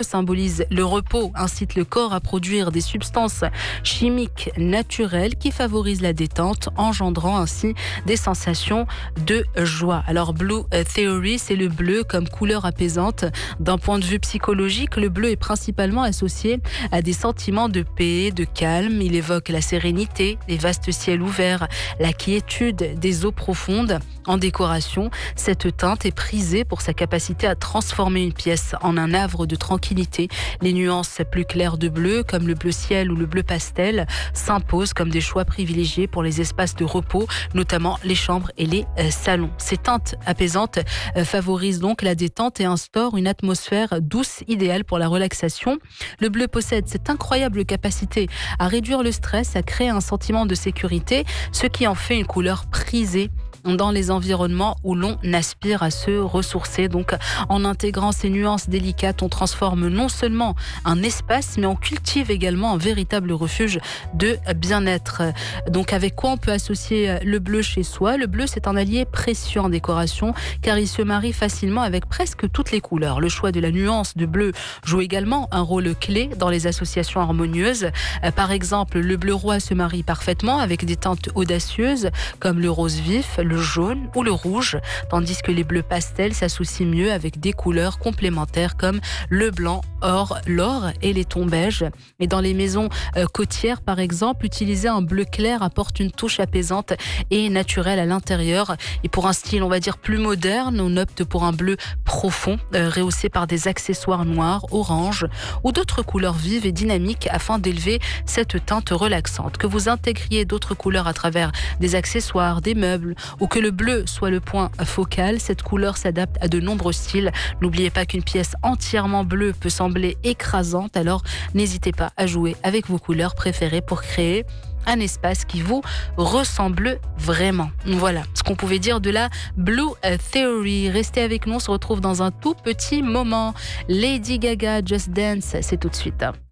symbolise le repos, incite le corps à produire des substances chimiques naturelles qui favorisent la détente, engendrant ainsi des sensations de joie. Alors Blue Theory, c'est le bleu comme couleur apaisante. D'un point de vue psychologique, le bleu est principalement associé à des sentiments de paix, de calme. Il évoque la sérénité, les vastes ciels ouverts, la quiétude des eaux profondes. En décoration, cette teinte est prisée pour sa capacité à transformer une pièce en un havre de tranquillité. Les nuances plus claires de bleu, comme le bleu ciel ou le bleu pastel, s'imposent comme des choix privilégiés pour les espaces de repos, notamment les chambres et les salons. Ces teintes apaisantes favorisent donc la détente et instaurent une atmosphère douce, idéale pour la relaxation. Le bleu possède cette incroyable capacité à réduire le stress, à créer un sentiment de sécurité, ce qui en fait une couleur prisée dans les environnements où l'on aspire à se ressourcer. Donc, en intégrant ces nuances délicates, on transforme non seulement un espace, mais on cultive également un véritable refuge de bien-être. Donc, avec quoi on peut associer le bleu chez soi? Le bleu, c'est un allié précieux en décoration, car il se marie facilement avec presque toutes les couleurs. Le choix de la nuance de bleu joue également un rôle clé dans les associations harmonieuses. Par exemple, le bleu roi se marie parfaitement avec des teintes audacieuses, comme le rose vif, le jaune ou le rouge, tandis que les bleus pastels s'associent mieux avec des couleurs complémentaires comme le blanc, l'or et les tons beiges. Et dans les maisons côtières, par exemple, utiliser un bleu clair apporte une touche apaisante et naturelle à l'intérieur. Et pour un style, on va dire, plus moderne, on opte pour un bleu profond, rehaussé par des accessoires noirs, orange ou d'autres couleurs vives et dynamiques afin d'élever cette teinte relaxante. Que vous intégriez d'autres couleurs à travers des accessoires, des meubles, ou que le bleu soit le point focal, cette couleur s'adapte à de nombreux styles. N'oubliez pas qu'une pièce entièrement bleue peut sembler écrasante, alors n'hésitez pas à jouer avec vos couleurs préférées pour créer un espace qui vous ressemble vraiment. Voilà ce qu'on pouvait dire de la Blue Theory. Restez avec nous, on se retrouve dans un tout petit moment. Lady Gaga, Just Dance, c'est tout de suite.